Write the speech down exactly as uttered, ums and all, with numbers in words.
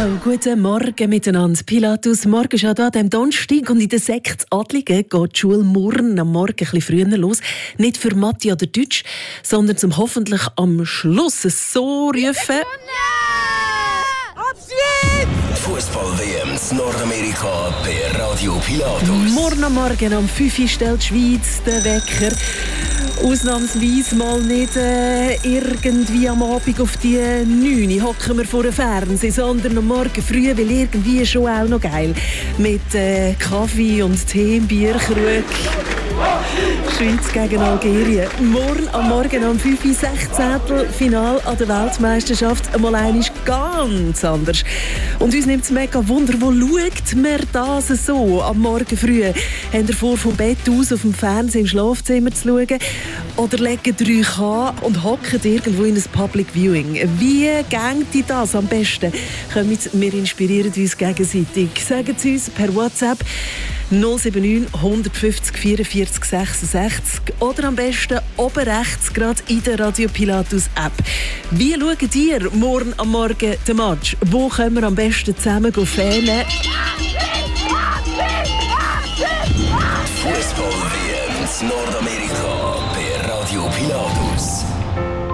Ciao, guten Morgen miteinander. Pilatus, morgen ist ja da am Donnerstag und in der Sekte Adligen geht die Schule morgen am Morgen ein bisschen früher los. Nicht für Mathe oder Deutsch, sondern zum hoffentlich am Schluss so rufen. Fußball-W M in Nordamerika bei Radio Pilatus. Morgen am Morgen um fünf Uhr stellt die Schweiz den Wecker. Ausnahmsweise mal nicht äh, irgendwie am Abend auf die neun Uhr hocken wir vor dem Fernsehen, sondern am Morgen früh, weil irgendwie schon auch noch geil. Mit äh, Kaffee und Tee im Bierkrug. Schweiz gegen Algerien. Morgen am Morgen um fünf Uhr sechzehntel Final an der Weltmeisterschaft. Einmal einiges ganz anders. Und uns nimmt es mega Wunder, wo schaut man das so am Morgen früh? Habt ihr vor, vom Bett aus auf dem Fernsehen im Schlafzimmer zu schauen? Oder legen ihr euch an und hocken irgendwo in ein Public Viewing? Wie geht das am besten? Kommt, wir inspirieren uns gegenseitig. Sagen Sie uns per WhatsApp null sieben neun, eins fünf null, vierundvierzig sechsundsechzig oder am besten oben rechts gerade in der Radio Pilatus App. Wie schaut ihr morgen am Morgen den Match? Wo können wir am besten zusammen fähnen? Fußball-W M in Nordamerika bei Radio Pilatus.